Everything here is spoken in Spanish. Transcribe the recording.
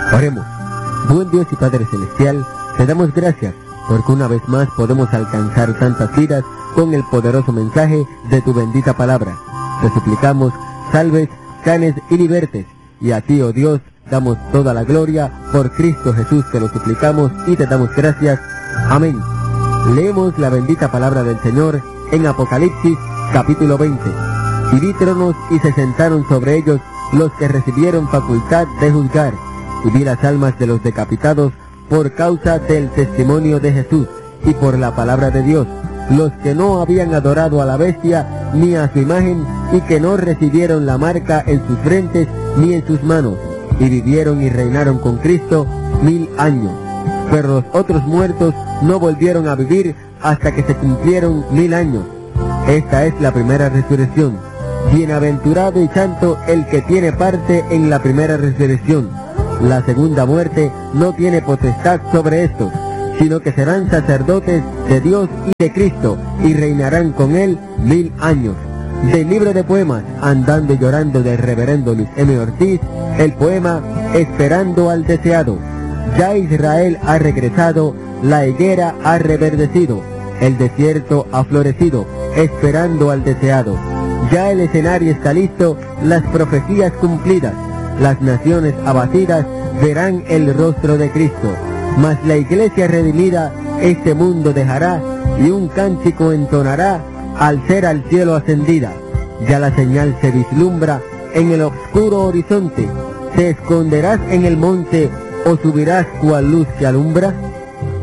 Oremos. Buen Dios y Padre Celestial, te damos gracias porque una vez más podemos alcanzar tantas vidas con el poderoso mensaje de tu bendita palabra. Te suplicamos, salves, sanes y libertes, y a ti, oh Dios, damos toda la gloria. Por Cristo Jesús te lo suplicamos y te damos gracias. Amén. Leemos la bendita palabra del Señor en Apocalipsis capítulo 20. Y vi tronos y se sentaron sobre ellos los que recibieron facultad de juzgar, y vi las almas de los decapitados por causa del testimonio de Jesús y por la palabra de Dios, los que no habían adorado a la bestia ni a su imagen, y que no recibieron la marca en sus frentes ni en sus manos, y vivieron y reinaron con Cristo 1000 años. Pero los otros muertos no volvieron a vivir hasta que se cumplieron 1000 años. Esta es la primera resurrección. Bienaventurado y santo el que tiene parte en la primera resurrección. La segunda muerte no tiene potestad sobre estos, sino que serán sacerdotes de Dios y de Cristo, y reinarán con él 1000 años. Del libro de poemas Andando y llorando del reverendo Luis M. Ortiz, el poema Esperando al deseado. Ya Israel ha regresado, la higuera ha reverdecido, el desierto ha florecido, esperando al deseado. Ya el escenario está listo, las profecías cumplidas, las naciones abatidas verán el rostro de Cristo. Mas la iglesia redimida este mundo dejará, y un cántico entonará al ser al cielo ascendida. Ya la señal se vislumbra en el oscuro horizonte. ¿Te esconderás en el monte o subirás cual luz que alumbra?